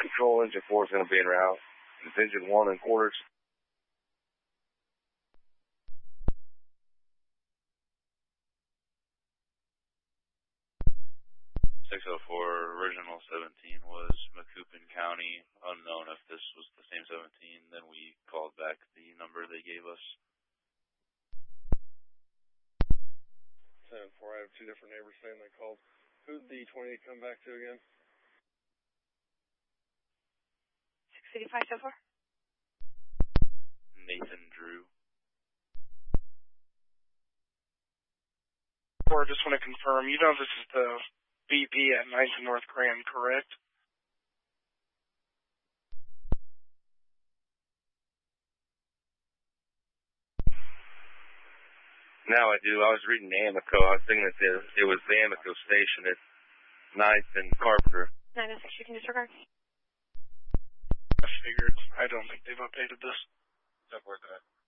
Control engine 4 is going to be en route. It's engine 1 and quarters. 604, original 17 was Macoupin County. Unknown if this was the same 17. Then we called back the number they gave us. 7-4, I have two different neighbors saying they called. Who'd the 28 come back to again? 685 so far. Nathan Drew. Or just want to confirm, you know this is the BP at 9th and North Grand, correct? Now I do. I was reading the Amoco. I was thinking that it was the Amoco station at 9th and Carpenter. 906, you can disregard. I figured. I don't think they've updated this. Step worth that.